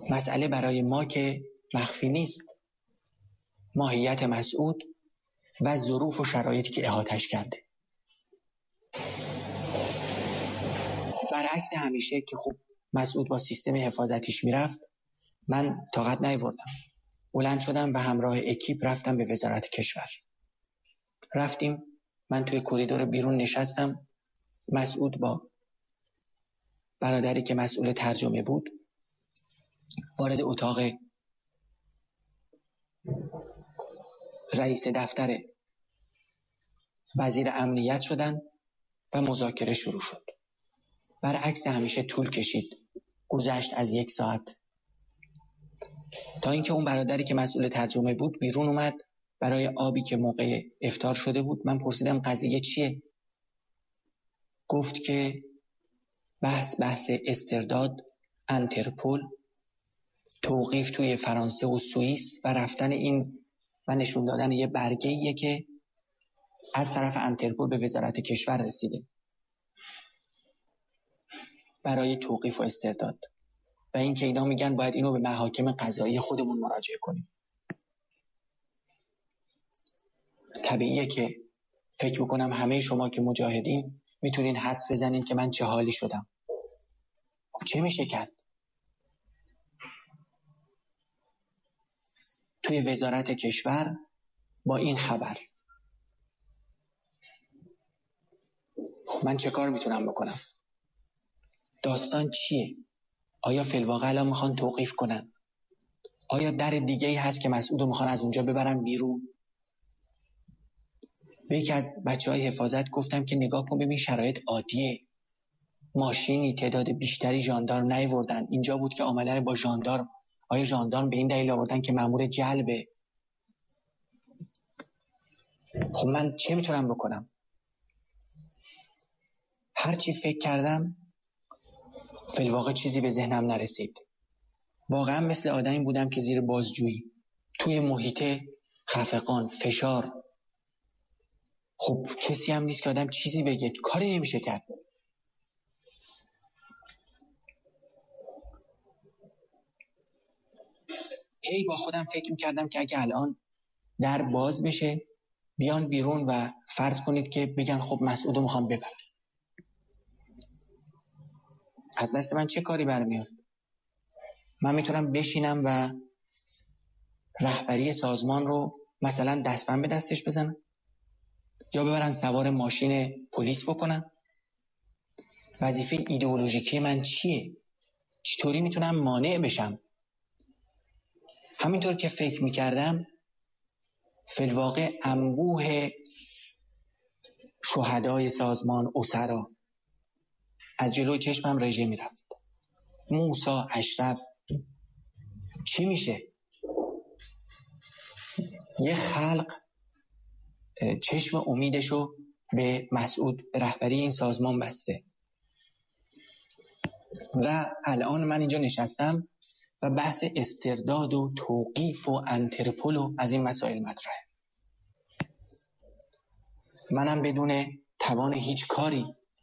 مسئله برای ما که مخفی نیست، ماهیت مسعود و ظروف و شرایطی که احاطش کرده. برعکس همیشه که خب مسعود با سیستم حفاظتیش میرفت، من طاقت نیاوردم. بلند شدم و همراه اکیپ رفتم به وزارت کشور. رفتیم، من توی کریدور بیرون نشستم. مسعود با برادری که مسئول ترجمه بود وارد اتاق رئیس دفتر وزیر امنیت شدن و مذاکره شروع شد. برعکس همیشه طول کشید. گذشت از 1 ساعت تا اینکه اون برادری که مسئول ترجمه بود بیرون اومد برای آبی که موقع افطار شده بود. من پرسیدم قضیه چیه؟ گفت که بحث استرداد، انترپول، توقیف توی فرانسه و سوئیس و رفتن این و نشون دادن یه برگه‌ایه که از طرف انترپول به وزارت کشور رسیده برای توقیف و استرداد و این که اینا میگن باید اینو به محاکم قضایی خودمون مراجعه کنیم. طبیعیه که فکر میکنم همه شما که مجاهدین میتونین حدس بزنین که من چه حالی شدم. چه میشه کرد؟ توی وزارت کشور با این خبر من چه کار میتونم بکنم؟ داستان چیه؟ آیا فی الواقع الان میخوان توقیف کنن؟ آیا در دیگه‌ای هست که مسعودو میخوان از اونجا ببرن بیرون؟ به یکی از بچه‌های حفاظت گفتم که نگاه کن ببین شرایط عادیه. ماشینی تعداد بیشتری ژاندارم نیاوردن. اینجا بود که آمدن با ژاندارم. آیا ژاندارم به این دلیل آوردن که مأمور جلبه؟ خب من چه میتونم بکنم؟ هرچی فکر کردم فی الواقع چیزی به ذهنم نرسید. واقعا مثل آدمی بودم که زیر بازجویی توی محیط خفقان، فشار. خب کسی هم نیست که آدم چیزی بگه، کاری نمیشه کرد. هی با خودم فکر میکردم که اگه الان در باز بشه بیان بیرون و فرض کنید که بگن خب مسعودو میخوام ببرن، از دست من چه کاری برمیاد؟ من میتونم بشینم و رهبری سازمان رو مثلا دستبند به دستش بزنم یا ببرن سوار ماشین پلیس بکنم؟ وظیفه ایدئولوژیکی من چیه؟ چطوری میتونم مانع بشم؟ همینطور که فکر میکردم فی الواقع انبوه شهدای سازمان اسرا از جلوی چشمم رژه میرفت. موسی، اشرف، چی میشه؟ یه خلق چشم امیدشو به مسعود، به رهبری این سازمان بسته و الان من اینجا نشستم و بحث استرداد و توقیف و انترپول و از این مسائل مطرحه. منم بدون توان هیچ کاری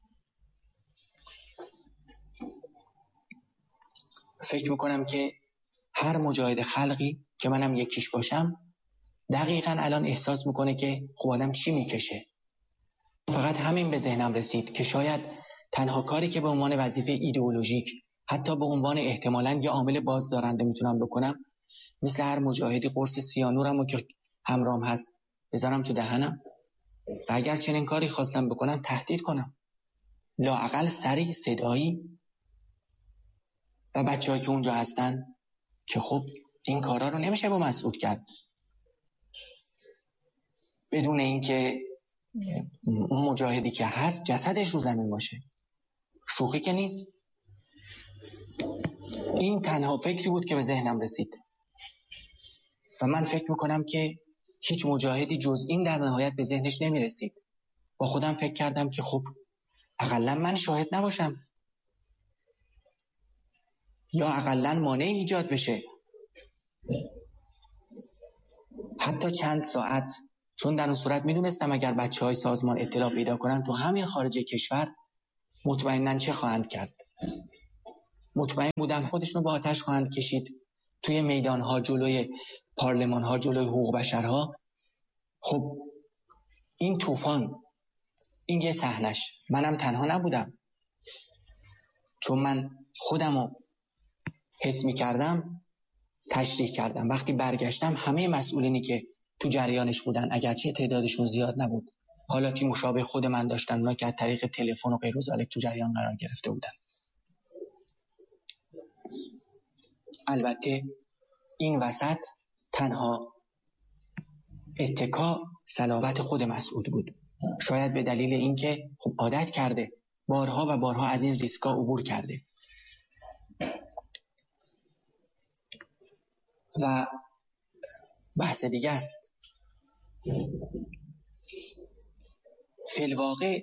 فکر میکنم که هر مجاهد خلقی که منم یکیش باشم دقیقاً الان احساس میکنه که خب آدم چی میکشه. فقط همین به ذهنم رسید که شاید تنها کاری که به عنوان وظیفه ایدئولوژیک، حتی به عنوان احتمالاً یه عامل بازدارنده میتونم بکنم، مثل هر مجاهدی قرص سیانورمو که همراهم هست بذارم تو دهنم و اگر چنین کاری خواستم بکنم تهدید کنم، لااقل سریع صدایی و بچه‌هایی که اونجا هستن که خب این کارا رو نمیشه با مسعود کرد بدون اینکه اون مجاهدی که هست جسدش رو زمین باشه. شوخی که نیست. این تنها فکری بود که به ذهنم رسید و من فکر میکنم که هیچ مجاهدی جز این در نهایت به ذهنش نمیرسید. با خودم فکر کردم که خب اقلا من شاهد نباشم یا اقلا مانع ایجاد بشه، حتی چند ساعت، چون در اون صورت میدونستم اگر بچه‌های سازمان اطلاع پیدا کنن تو همین خارج کشور مطمئناً چه خواهند کرد. مطمئن بودن خودشون با آتش خواهند کشید توی میدانها، جلوی پارلمانها، جلوی حقوق بشرها. خب این طوفان، این یه صحنش، منم تنها نبودم، چون من خودمو حس می‌کردم، تشریح کردم. وقتی برگشتم همه مسئولینی که تو جریانش بودن، اگرچه تعدادشون زیاد نبود، حالاتی مشابه خود من داشتن، اونا که از طریق تلفن و غیر و ذالک تو جریان قرار گرفته بودن. البته این وسط تنها اتکا صلابت خود مسعود بود، شاید به دلیل اینکه خب عادت کرده، بارها و بارها از این ریسکا عبور کرده. و بحث دیگه است. فی الواقع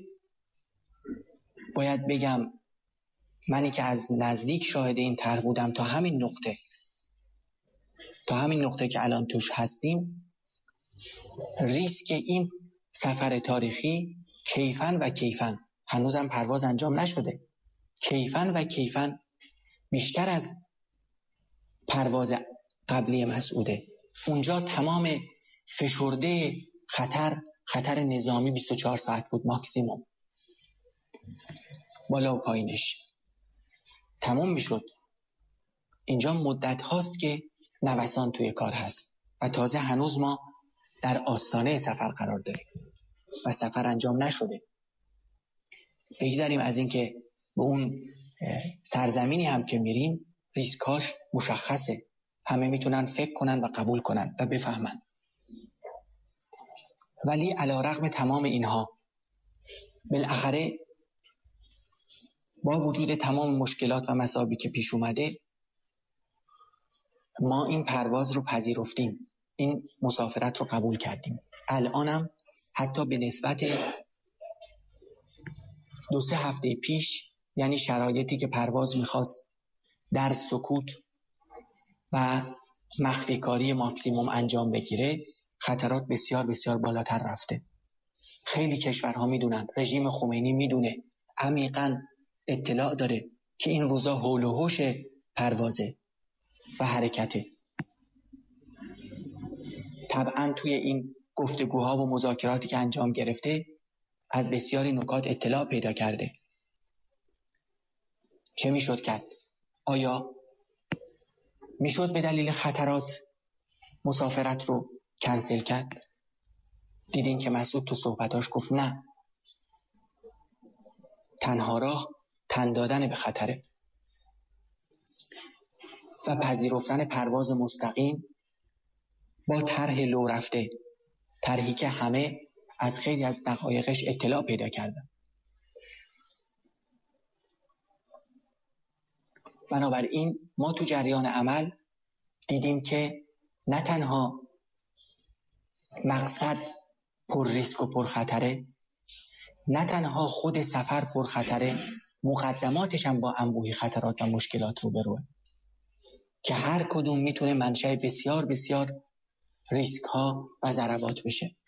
باید بگم منی که از نزدیک شاهد این طرح بودم تا همین نقطه که الان توش هستیم، ریسک این سفر تاریخی کیفاً هنوزم پرواز انجام نشده، کیفاً بیشتر از پرواز قبلی مسعوده. اونجا تمام فشرده خطر نظامی 24 ساعت بود ماکسیموم، بالا و پایینش تمام میشد. اینجا مدت هاست که نوسان توی کار هست و تازه هنوز ما در آستانه سفر قرار داریم و سفر انجام نشده. بگذاریم از این که به اون سرزمینی هم که میریم ریسکاش مشخصه، همه میتونن فکر کنن و قبول کنن و بفهمن. ولی علیرغم تمام اینها، بالاخره با وجود تمام مشکلات و مصائبی که پیش اومده، ما این پرواز رو پذیرفتیم، این مسافرت رو قبول کردیم. الانم حتی به نسبت 2-3 هفته پیش، یعنی شرایطی که پرواز میخواست در سکوت و مخفی کاری ماکسیموم انجام بگیره، خطرات بسیار بسیار بالاتر رفته. خیلی کشورها میدونن، رژیم خمینی میدونه، عمیقاً اطلاع داره که این روزا حول و حوش پروازه و حرکته. طبعاً توی این گفتگوها و مذاکراتی که انجام گرفته از بسیاری نکات اطلاع پیدا کرده. چه میشد کرد؟ آیا میشد به دلیل خطرات مسافرت رو کنسل کرد؟ دیدین که مسعود تو صحبتاش گفت نه، تنها راه تن دادن به خطره و پذیرفتن پرواز مستقیم با طرح لو رفته، طرحی که همه از خیلی از دقایقش اطلاع پیدا کردن. بنابراین ما تو جریان عمل دیدیم که نه تنها مقصد پر ریسک و پر خطره، نه تنها خود سفر پر خطره، مقدماتش هم با انبوهی خطرات و مشکلات روبروه که هر کدوم میتونه منشأ بسیار بسیار ریسک ها و ضربات بشه.